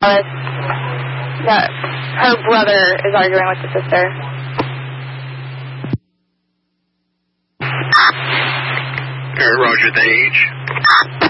that her brother is arguing with the sister. Roger, the age?